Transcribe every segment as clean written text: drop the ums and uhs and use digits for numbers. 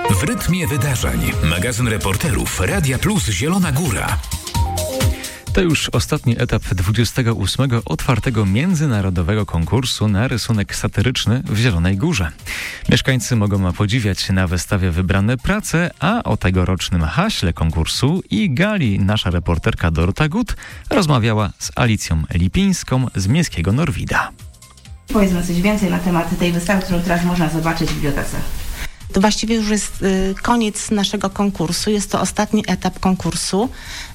W rytmie wydarzeń. Magazyn reporterów Radia Plus Zielona Góra. To już ostatni etap 28. otwartego międzynarodowego konkursu na rysunek satyryczny w Zielonej Górze. Mieszkańcy mogą podziwiać na wystawie wybrane prace, a o tegorocznym haśle konkursu i gali nasza reporterka Dorota Gut rozmawiała z Alicją Lipińską z Miejskiego Norwida. Powiedzmy coś więcej na temat tej wystawy, którą teraz można zobaczyć w bibliotece. To właściwie już jest koniec naszego konkursu. Jest to ostatni etap konkursu.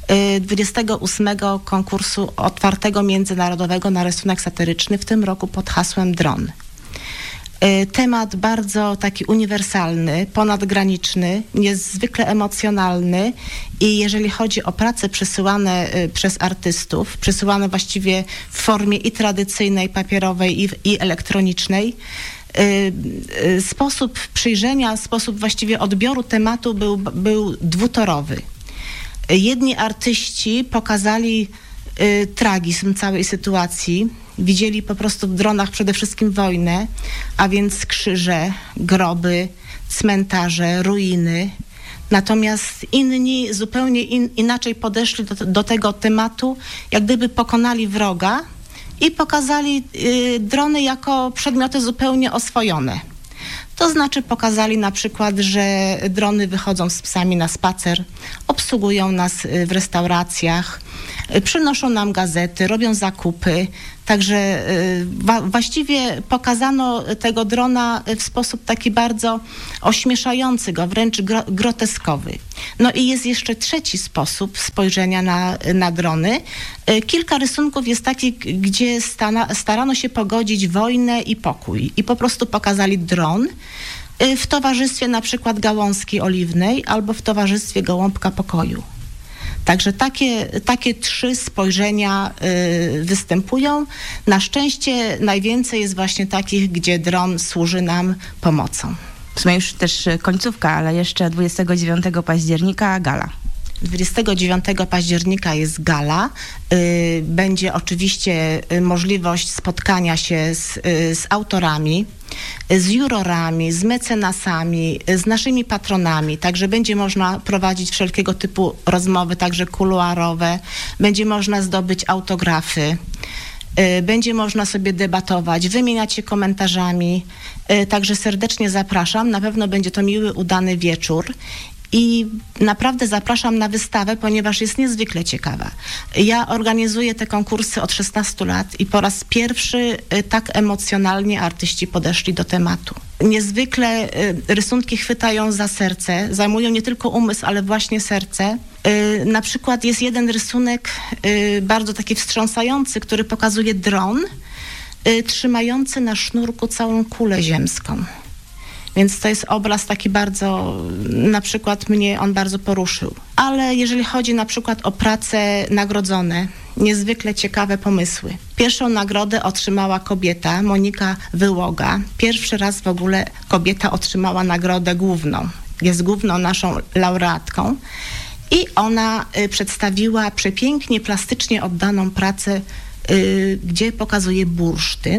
28 konkursu otwartego międzynarodowego na rysunek satyryczny, w tym roku pod hasłem Dron. Temat bardzo taki uniwersalny, ponadgraniczny, niezwykle emocjonalny i jeżeli chodzi o prace przesyłane przez artystów, przesyłane właściwie w formie i tradycyjnej, papierowej i elektronicznej, sposób przyjrzenia, sposób właściwie odbioru tematu był dwutorowy. Jedni artyści pokazali tragizm całej sytuacji, widzieli po prostu w dronach przede wszystkim wojnę, a więc krzyże, groby, cmentarze, ruiny. Natomiast inni zupełnie inaczej podeszli do tego tematu, jak gdyby pokonali wroga i pokazali drony jako przedmioty zupełnie oswojone. To znaczy pokazali na przykład, że drony wychodzą z psami na spacer, obsługują nas w restauracjach, przynoszą nam gazety, robią zakupy. Także właściwie pokazano tego drona w sposób taki bardzo ośmieszający go, wręcz groteskowy. No i jest jeszcze trzeci sposób spojrzenia na drony. Kilka rysunków jest takich, gdzie starano się pogodzić wojnę i pokój i po prostu pokazali dron w towarzystwie na przykład gałązki oliwnej albo w towarzystwie gołąbka pokoju. Także takie trzy spojrzenia występują. Na szczęście najwięcej jest właśnie takich, gdzie dron służy nam pomocą. W sumie już też końcówka, ale jeszcze 29 października gala. 29 października jest gala. Będzie oczywiście możliwość spotkania się z autorami, z jurorami, z mecenasami, z naszymi patronami. Także będzie można prowadzić wszelkiego typu rozmowy, także kuluarowe. Będzie można zdobyć autografy. Będzie można sobie debatować, wymieniać się komentarzami. Także serdecznie zapraszam. Na pewno będzie to miły, udany wieczór. I naprawdę zapraszam na wystawę, ponieważ jest niezwykle ciekawa. Ja organizuję te konkursy od 16 lat i po raz pierwszy tak emocjonalnie artyści podeszli do tematu. Niezwykle rysunki chwytają za serce, zajmują nie tylko umysł, ale właśnie serce. Na przykład jest jeden rysunek bardzo taki wstrząsający, który pokazuje dron trzymający na sznurku całą kulę ziemską. Więc to jest obraz taki bardzo, na przykład mnie on bardzo poruszył. Ale jeżeli chodzi na przykład o prace nagrodzone, niezwykle ciekawe pomysły. Pierwszą nagrodę otrzymała kobieta, Monika Wyłoga. Pierwszy raz w ogóle kobieta otrzymała nagrodę główną. Jest główną naszą laureatką. I ona przedstawiła przepięknie, plastycznie oddaną pracę, gdzie pokazuje bursztyn.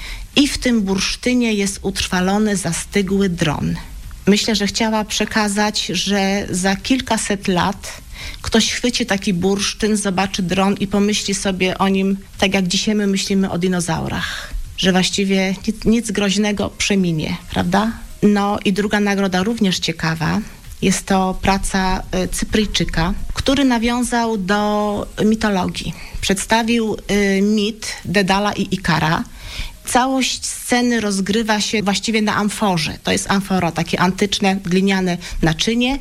I w tym bursztynie jest utrwalony, zastygły dron. Myślę, że chciała przekazać, że za kilkaset lat ktoś chwyci taki bursztyn, zobaczy dron i pomyśli sobie o nim tak jak dzisiaj my myślimy o dinozaurach. Że właściwie nic groźnego przeminie, prawda? No i druga nagroda również ciekawa. Jest to praca Cypryjczyka, który nawiązał do mitologii. Przedstawił mit Dedala i Ikara. Całość sceny rozgrywa się właściwie na amforze. To jest amfora, takie antyczne, gliniane naczynie.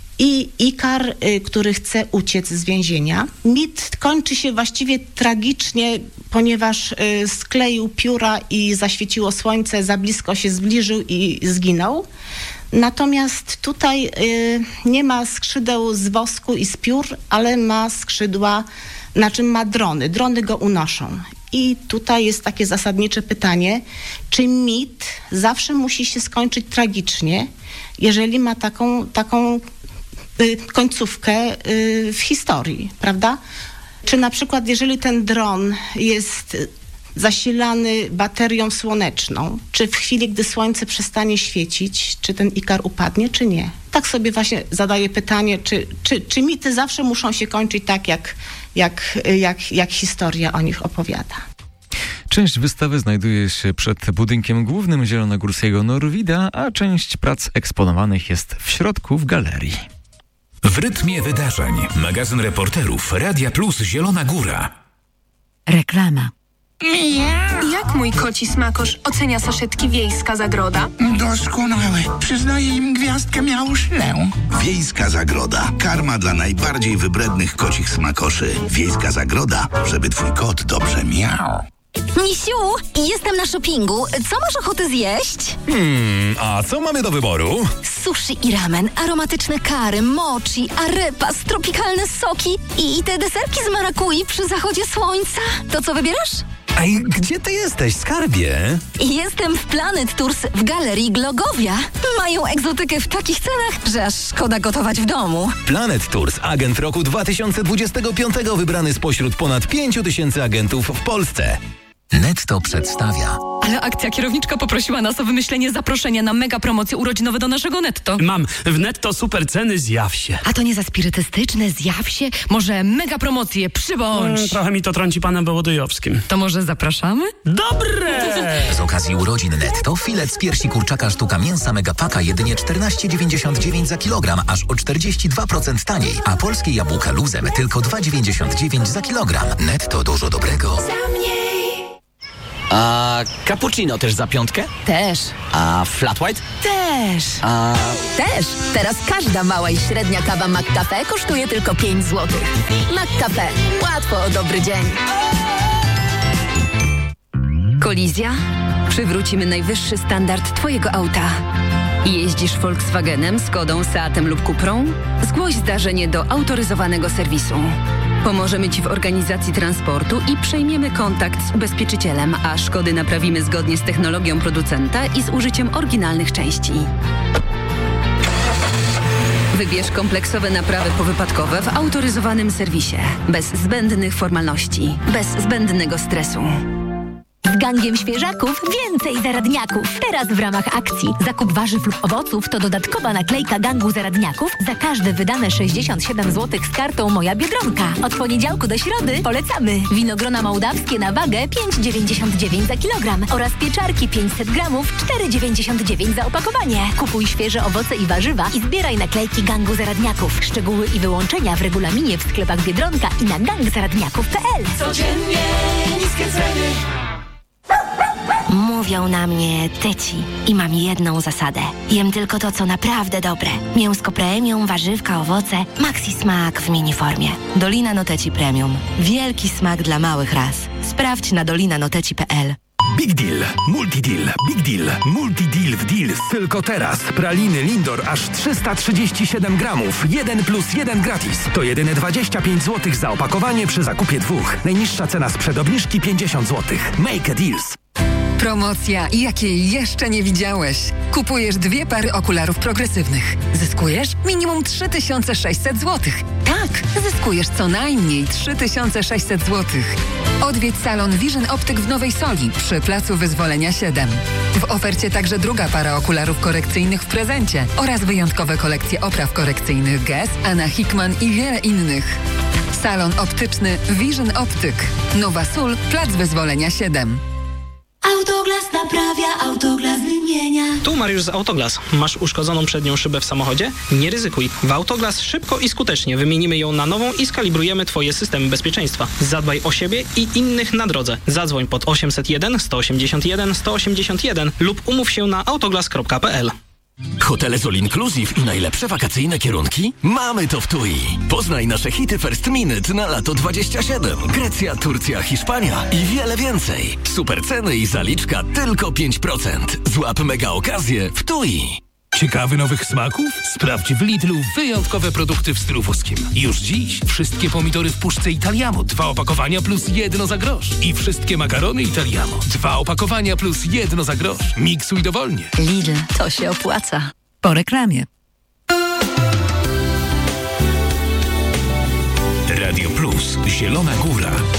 I Ikar, który chce uciec z więzienia. Mit kończy się właściwie tragicznie, ponieważ skleił pióra i zaświeciło słońce, za blisko się zbliżył i zginął. Natomiast tutaj nie ma skrzydeł z wosku i z piór, ale ma skrzydła, na czym ma drony. Drony go unoszą. I tutaj jest takie zasadnicze pytanie, czy mit zawsze musi się skończyć tragicznie, jeżeli ma taką końcówkę w historii, prawda? Czy na przykład, jeżeli ten dron jest zasilany baterią słoneczną. Czy w chwili, gdy słońce przestanie świecić, czy ten ikar upadnie, czy nie? Tak sobie właśnie zadaję pytanie, czy mity zawsze muszą się kończyć tak, jak historia o nich opowiada. Część wystawy znajduje się przed budynkiem głównym zielonogórskiego Norwida, a część prac eksponowanych jest w środku w galerii. W rytmie wydarzeń. Magazyn reporterów Radia Plus Zielona Góra. Reklama. Jak mój koci smakosz ocenia saszetki Wiejska Zagroda? Doskonałe. Przyznaję im gwiazdkę miałuszlę. Wiejska Zagroda. Karma dla najbardziej wybrednych kocich smakoszy. Wiejska Zagroda, żeby twój kot dobrze miał. Misiu, jestem na shoppingu. Co masz ochotę zjeść? A co mamy do wyboru? Sushi i ramen, aromatyczne kary, mochi, arepas, tropikalne soki i te deserki z marakui przy zachodzie słońca. To co wybierasz? Ej, gdzie ty jesteś, skarbie? Jestem w Planet Tours w Galerii Glogowia. Mają egzotykę w takich cenach, że aż szkoda gotować w domu. Planet Tours, agent roku 2025, wybrany spośród ponad 5000 agentów w Polsce. Netto przedstawia. Ale akcja kierowniczka poprosiła nas o wymyślenie zaproszenia na mega promocje urodzinowe do naszego Netto. Mam. W Netto super ceny, zjaw się. A to nie za spirytystyczne, zjaw się? Może mega promocje, przybądź. Trochę mi to trąci panem Wołodyjowskim. To może zapraszamy? Dobre! Z okazji urodzin Netto filet z piersi kurczaka sztuka mięsa Megapaka jedynie 14,99 za kilogram, aż o 42% taniej, a polskie jabłka luzem tylko 2,99 za kilogram. Netto, dużo dobrego. A cappuccino też za 5? Też. A flat white? Też. Też. Teraz każda mała i średnia kawa McCafe kosztuje tylko 5 zł. McCafe. Łatwo o dobry dzień. Kolizja? Przywrócimy najwyższy standard twojego auta. Jeździsz Volkswagenem, Skodą, Seatem lub Cuprą? Zgłoś zdarzenie do autoryzowanego serwisu. Pomożemy Ci w organizacji transportu i przejmiemy kontakt z ubezpieczycielem, a szkody naprawimy zgodnie z technologią producenta i z użyciem oryginalnych części. Wybierz kompleksowe naprawy powypadkowe w autoryzowanym serwisie. Bez zbędnych formalności, bez zbędnego stresu. Z gangiem świeżaków więcej zaradniaków. Teraz w ramach akcji zakup warzyw lub owoców to dodatkowa naklejka gangu zaradniaków za każde wydane 67 zł z kartą Moja Biedronka. Od poniedziałku do środy polecamy. Winogrona mołdawskie na wagę 5,99 za kilogram oraz pieczarki 500 gramów 4,99 za opakowanie. Kupuj świeże owoce i warzywa i zbieraj naklejki gangu zaradniaków. Szczegóły i wyłączenia w regulaminie w sklepach Biedronka i na gangzaradniaków.pl. Codziennie niskie ceny. Mówią na mnie tyci i mam jedną zasadę. Jem tylko to, co naprawdę dobre. Mięsko premium, warzywka, owoce, maxi smak w miniformie. Dolina Noteci Premium. Wielki smak dla małych ras. Sprawdź na dolinanoteci.pl. Big Deal, Multi-Deal, Big Deal, Multi-Deal w Deals. Tylko teraz. Praliny Lindor aż 337 gramów. 1+1 gratis. To jedyne 25 zł za opakowanie przy zakupie 2. Najniższa cena sprzed obniżki 50 zł. Make a Deals. Promocja, jakiej jeszcze nie widziałeś. Kupujesz 2 pary okularów progresywnych. Zyskujesz minimum 3600 zł. Tak, zyskujesz co najmniej 3600 zł. Odwiedź salon Vision Optyk w Nowej Soli przy Placu Wyzwolenia 7. W ofercie także druga para okularów korekcyjnych w prezencie oraz wyjątkowe kolekcje opraw korekcyjnych Guess, Anna Hickman i wiele innych. Salon optyczny Vision Optyk. Nowa Sól, Plac Wyzwolenia 7. Autoglas naprawia, Autoglas wymienia. Tu Mariusz z Autoglas. Masz uszkodzoną przednią szybę w samochodzie? Nie ryzykuj. W Autoglas szybko i skutecznie wymienimy ją na nową i skalibrujemy Twoje systemy bezpieczeństwa. Zadbaj o siebie i innych na drodze. Zadzwoń pod 801 181 181 lub umów się na autoglas.pl. Hotele z All Inclusive i najlepsze wakacyjne kierunki? Mamy to w TUI. Poznaj nasze hity First Minute na lato 27. Grecja, Turcja, Hiszpania i wiele więcej. Super ceny i zaliczka tylko 5%. Złap mega okazję w TUI. Ciekawy nowych smaków? Sprawdź w Lidlu wyjątkowe produkty w stylu włoskim. Już dziś wszystkie pomidory w puszce Italiamo, 2 opakowania plus 1 za grosz. I wszystkie makarony Italiamo, 2 opakowania plus 1 za grosz. Miksuj dowolnie. Lidl, to się opłaca. Po reklamie. Radio Plus, Zielona Góra.